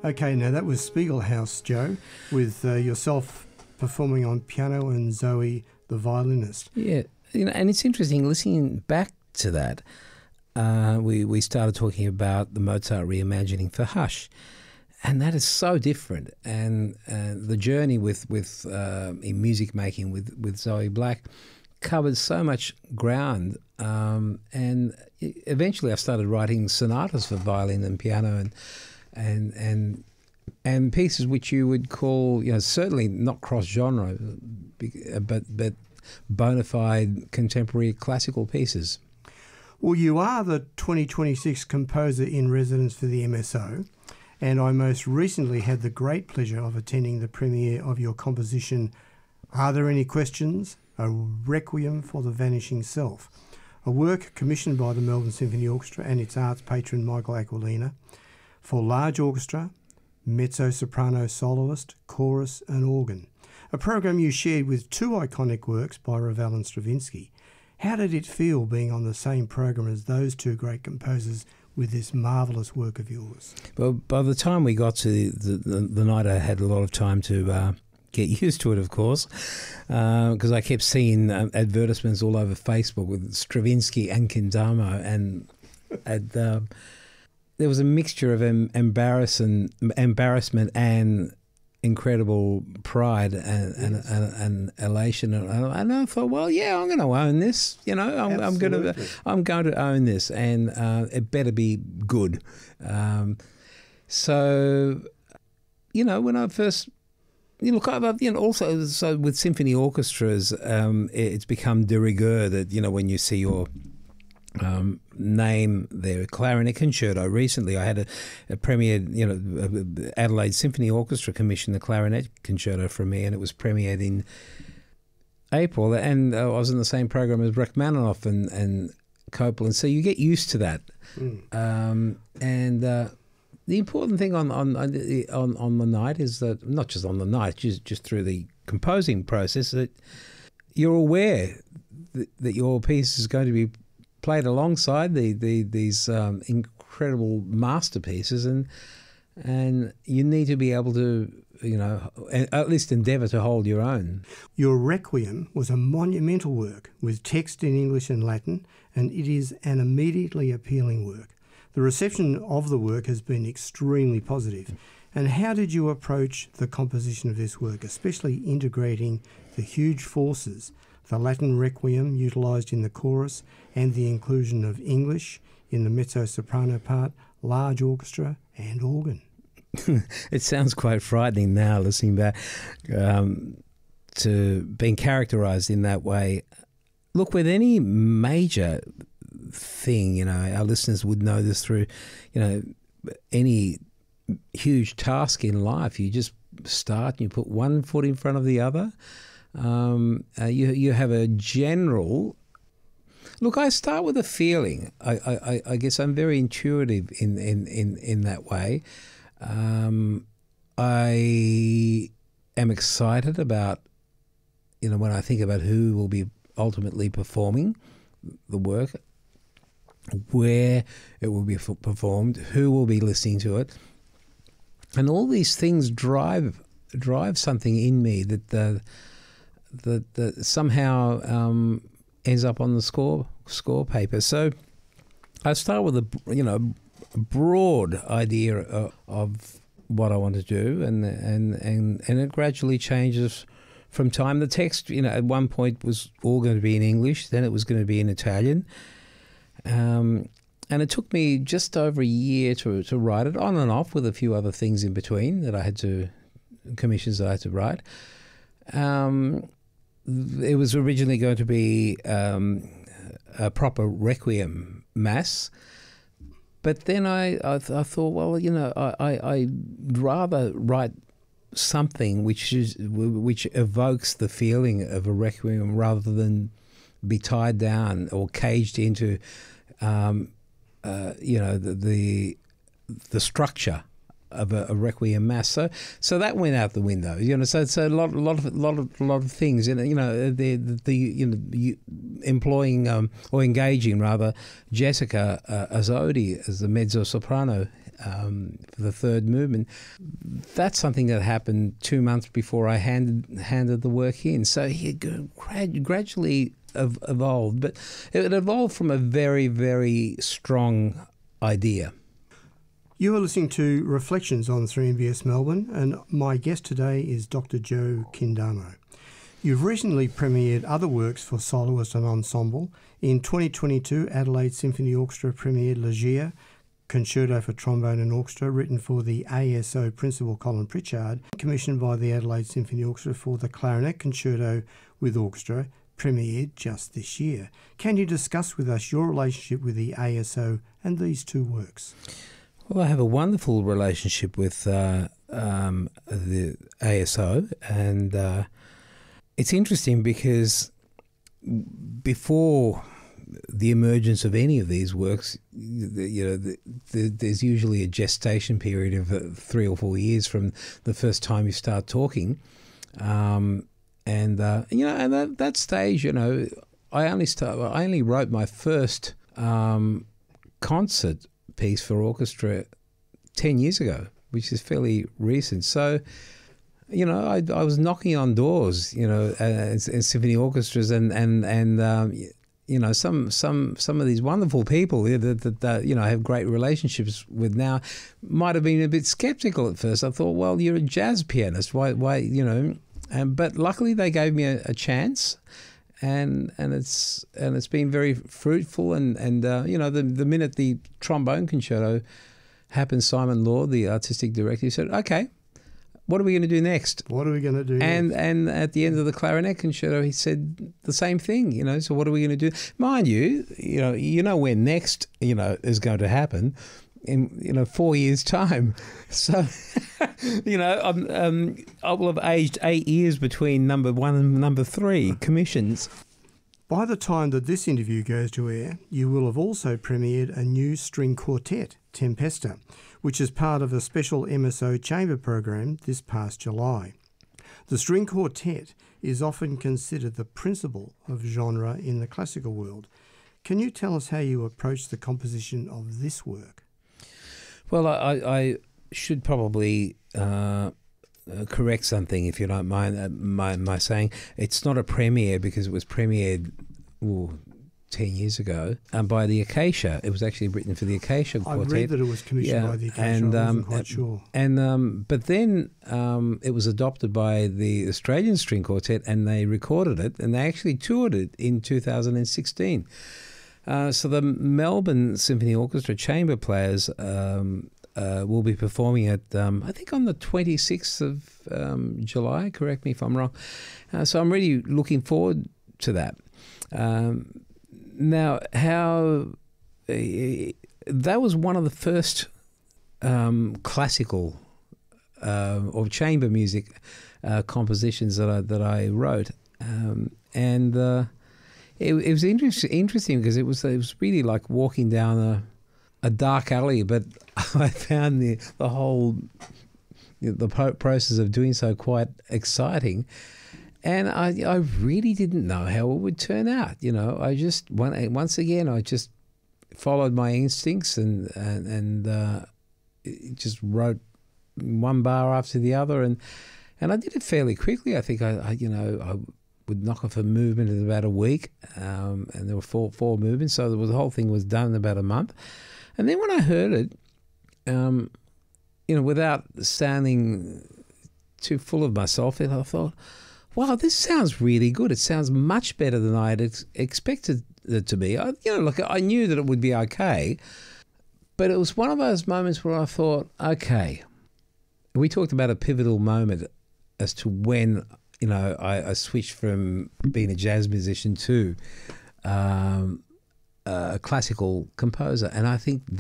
Okay, now that was Spiegelhaus, Joe, with yourself performing on piano and Zoe, the violinist. Yeah, and it's interesting listening back to that. We started talking about the Mozart reimagining for Hush, and that is so different. And the journey with in music making with Zoe Black covered so much ground. And eventually, I started writing sonatas for violin and piano, and pieces which you would call, certainly not cross genre, but bona fide contemporary classical pieces. Well, you are the 2026 Composer in Residence for the MSO, and I most recently had the great pleasure of attending the premiere of your composition, Are There Any Questions? A Requiem for the Vanishing Self, a work commissioned by the Melbourne Symphony Orchestra and its arts patron Michael Aquilina for large orchestra, mezzo-soprano soloist, chorus and organ, a program you shared with two iconic works by Ravel and Stravinsky. How did it feel being on the same program as those two great composers with this marvellous work of yours? Well, by the time we got to the night, I had a lot of time to get used to it, of course, because I kept seeing advertisements all over Facebook with Stravinsky and Kendama, and there was a mixture of embarrassment and incredible pride and elation, and I thought, well, yeah, I'm going to own this. I'm going to own this, and it better be good. So, when I first. Also, so with symphony orchestras, it's become de rigueur that, when you see your name there, clarinet concerto. Recently, I had a premiere, Adelaide Symphony Orchestra commissioned the clarinet concerto for me, and it was premiered in April, and I was in the same program as Rachmaninoff and Copland, so you get used to that. The important thing on the night is that, not just on the night, just through the composing process, that you're aware that your piece is going to be played alongside these incredible masterpieces, and you need to be able to, at least endeavour to hold your own. Your Requiem was a monumental work with text in English and Latin, and it is an immediately appealing work. The reception of the work has been extremely positive. And how did you approach the composition of this work, especially integrating the huge forces, the Latin Requiem utilised in the chorus and the inclusion of English in the mezzo-soprano part, large orchestra and organ? It sounds quite frightening now, listening back to being characterised in that way. Look, with any major thing, our listeners would know this through, any huge task in life. You just start and you put one foot in front of the other. You have a general. Look, I start with a feeling. I guess I'm very intuitive in that way. I am excited about, when I think about who will be ultimately performing the work, where it will be performed, who will be listening to it, and all these things drive something in me that somehow ends up on the score paper. So I start with a broad idea of what I want to do, and it gradually changes from time. The text, at one point was all going to be in English, then it was going to be in Italian. And it took me just over a year to write it, on and off, with a few other things in between commissions that I had to write. It was originally going to be a proper Requiem mass, but then I thought, well, I'd rather write something which evokes the feeling of a Requiem rather than be tied down or caged into the structure of a Requiem mass. So that went out the window. So a lot of things. Employing or engaging rather Jessica Azodi as the mezzo soprano for the third movement. That's something that happened 2 months before I handed the work in. So he gradually evolved, but it evolved from a very, very strong idea. You are listening to Reflections on 3MBS Melbourne, and my guest today is Dr. Joe Kindamo. You've recently premiered other works for soloist and ensemble. In 2022, Adelaide Symphony Orchestra premiered Ligeia, Concerto for Trombone and Orchestra, written for the ASO Principal Colin Pritchard, commissioned by the Adelaide Symphony Orchestra for the Clarinet Concerto with Orchestra, premiered just this year. Can you discuss with us your relationship with the ASO and these two works? Well, I have a wonderful relationship with the ASO, and it's interesting because before the emergence of any of these works, there's usually a gestation period of 3 or 4 years from the first time you start talking, and at that stage, I only wrote my first concert piece for orchestra 10 years ago, which is fairly recent. So, I was knocking on doors, in symphony orchestras, and some of these wonderful people that I have great relationships with now might have been a bit skeptical at first. I thought, well, you're a jazz pianist, why, but luckily they gave me a chance. And it's been very fruitful, and the minute the trombone concerto happened, Simon Lord, the artistic director, said, "Okay, what are we going to do next? What are we going to do next?" And at the end of the clarinet concerto, he said the same thing. So what are we going to do? Mind you, where next is going to happen in 4 years' time. So I will have aged 8 years between number 1 and number 3 commissions. By the time that this interview goes to air, you will have also premiered a new string quartet, Tempesta, which is part of a special MSO chamber program this past July. The string quartet is often considered the principle of genre in the classical world. Can you tell us how you approached the composition of this work? Well, I should probably correct something, if you don't mind my saying. It's not a premiere because it was premiered 10 years ago by the Acacia. It was actually written for the Acacia Quartet. I read that it was commissioned by the Acacia. And, I wasn't quite sure. But then it was adopted by the Australian String Quartet, and they recorded it, and they actually toured it in 2016. So the Melbourne Symphony Orchestra chamber players will be performing at, I think, on the 26th of July. Correct me if I'm wrong. So I'm really looking forward to that. Now, that was one of the first classical or chamber music compositions that I wrote, and it was interesting because it was really like walking down a dark alley, but I found the whole process of doing so quite exciting. And I really didn't know how it would turn out. I just once again I just followed my instincts and just wrote one bar after the other, and I did it fairly quickly. I think I would knock off a movement in about a week, and there were four movements, so the whole thing was done in about a month. And then when I heard it, without sounding too full of myself, I thought, wow, this sounds really good. It sounds much better than I had expected it to be. I knew that it would be okay, but it was one of those moments where I thought, okay, we talked about a pivotal moment as to when, I switched from being a jazz musician to a classical composer, and I think